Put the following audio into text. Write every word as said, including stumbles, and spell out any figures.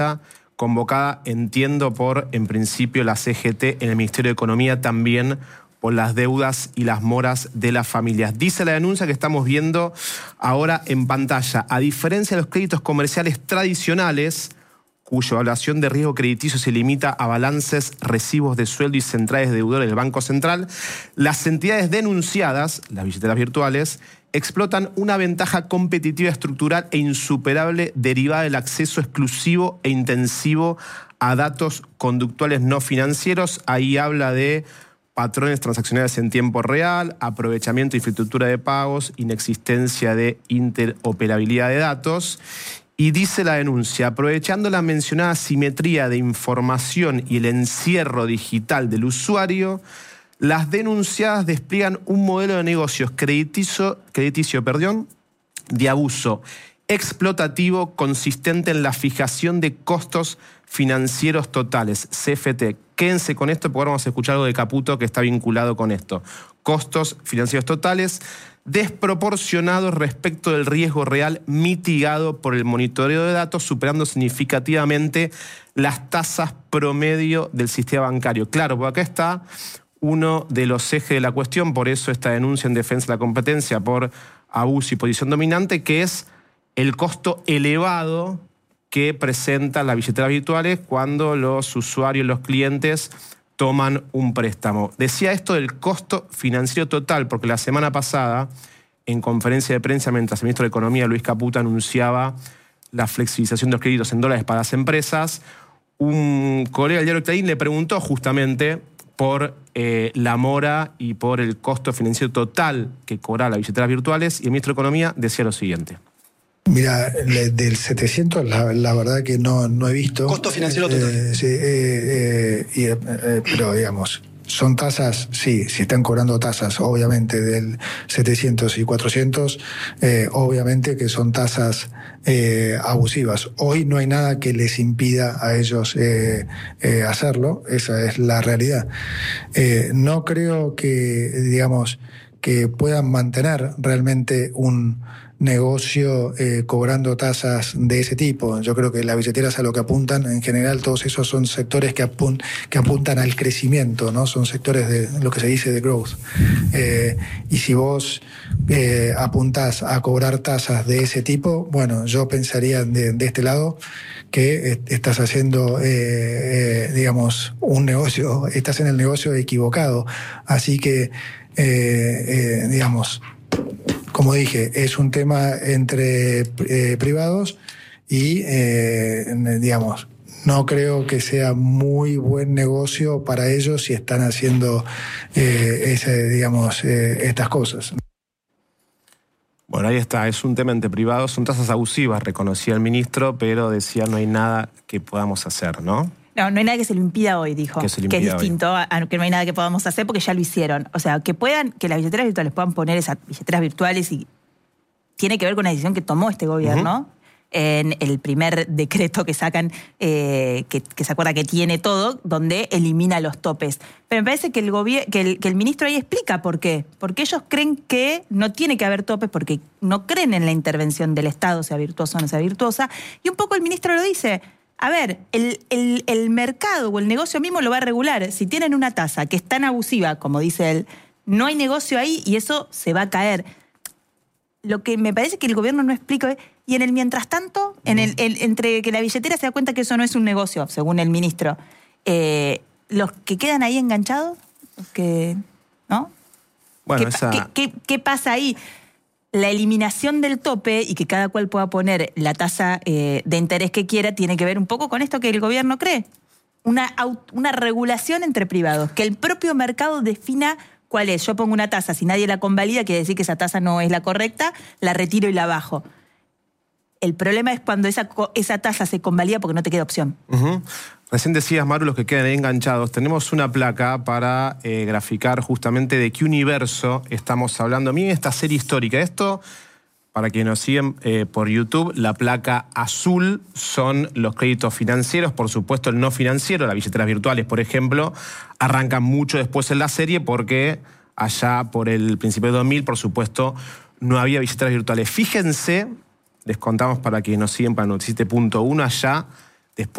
convocada, entiendo, por, en principio, la C G T en el Ministerio de Economía, también por las deudas y las moras de las familias. Dice la denuncia que estamos viendo ahora en pantalla: a diferencia de los créditos comerciales tradicionales, cuya evaluación de riesgo crediticio se limita a balances, recibos de sueldo y centrales de deudores del Banco Central, las entidades denunciadas, las billeteras virtuales, explotan una ventaja competitiva estructural e insuperable derivada del acceso exclusivo e intensivo a datos conductuales no financieros. Ahí habla de patrones transaccionales en tiempo real, aprovechamiento de infraestructura de pagos, inexistencia de interoperabilidad de datos. Y dice la denuncia: aprovechando la mencionada simetría de información y el encierro digital del usuario, las denunciadas despliegan un modelo de negocios crediticio, crediticio perdón, de abuso explotativo consistente en la fijación de costos financieros totales, C F T. Quédense con esto porque ahora vamos a escuchar algo de Caputo que está vinculado con esto. Costos financieros totales desproporcionados respecto del riesgo real mitigado por el monitoreo de datos, superando significativamente las tasas promedio del sistema bancario. Claro, porque acá está uno de los ejes de la cuestión, por eso esta denuncia en defensa de la competencia por abuso y posición dominante, que es el costo elevado que presentan las billeteras virtuales cuando los usuarios, los clientes, toman un préstamo. Decía esto del costo financiero total, porque la semana pasada, en conferencia de prensa, mientras el ministro de Economía, Luis Caputo, anunciaba la flexibilización de los créditos en dólares para las empresas, un colega del diario Clarín le preguntó justamente por eh, la mora y por el costo financiero total que cobraba las billeteras virtuales, y el ministro de Economía decía lo siguiente. Mira, del setecientos la, la verdad que no, no he visto. Costo financiero total. Eh, sí, eh, eh, y, eh, pero digamos, son tasas, sí, si están cobrando tasas, obviamente, del setecientos y cuatrocientos, eh, obviamente que son tasas eh, abusivas. Hoy no hay nada que les impida a ellos eh, eh, hacerlo, esa es la realidad. Eh, no creo que, digamos, que puedan mantener realmente un negocio eh, cobrando tasas de ese tipo. Yo creo que las billeteras a lo que apuntan, en general, todos esos son sectores que, apun que apuntan al crecimiento, ¿no? Son sectores de lo que se dice de growth. Eh, y si vos eh, apuntás a cobrar tasas de ese tipo, bueno, yo pensaría de, de este lado que estás haciendo, eh, eh, digamos, un negocio, estás en el negocio equivocado. Así que, eh, eh, digamos, como dije, es un tema entre eh, privados y, eh, digamos, no creo que sea muy buen negocio para ellos si están haciendo, eh, ese, digamos, eh, estas cosas. Bueno, ahí está, es un tema entre privados, son tasas abusivas, reconocía el ministro, pero decía no hay nada que podamos hacer, ¿no? No, no hay nada que se lo impida hoy, dijo. Que, se que es distinto hoy. a que no hay nada que podamos hacer porque ya lo hicieron. O sea, que puedan, que las billeteras virtuales puedan poner esas billeteras virtuales, y tiene que ver con la decisión que tomó este gobierno uh-huh. en el primer decreto que sacan, eh, que, que se acuerda que tiene todo, donde elimina los topes. Pero me parece que el, que, el, que el ministro ahí explica por qué. Porque ellos creen que no tiene que haber topes, porque no creen en la intervención del Estado, sea virtuosa o no sea virtuosa. Y un poco el ministro lo dice. A ver, el, el, el mercado o el negocio mismo lo va a regular. Si tienen una tasa que es tan abusiva, como dice él, no hay negocio ahí y eso se va a caer. Lo que me parece que el gobierno no explica es, y en el mientras tanto, en el, el, entre que la billetera se da cuenta que eso no es un negocio, según el ministro, eh, los que quedan ahí enganchados, los que, ¿no? Bueno, ¿Qué, esa... ¿qué, qué, ¿Qué pasa ahí? La eliminación del tope y que cada cual pueda poner la tasa eh, de interés que quiera tiene que ver un poco con esto que el gobierno cree. Una, una regulación entre privados, que el propio mercado defina cuál es. Yo pongo una tasa, si nadie la convalida, quiere decir que esa tasa no es la correcta, la retiro y la bajo. El problema es cuando esa, esa tasa se convalida porque no te queda opción. Uh-huh. Recién decías, Maru, los que quedan ahí enganchados. Tenemos una placa para eh, graficar justamente de qué universo estamos hablando. Miren esta serie histórica. Esto, para quienes nos siguen eh, por YouTube, la placa azul son los créditos financieros. Por supuesto, el no financiero, las billeteras virtuales, por ejemplo, arrancan mucho después en la serie porque allá por el principio de dos mil, por supuesto, no había billeteras virtuales. Fíjense, les contamos para quienes nos siguen para Noticiete punto uno, allá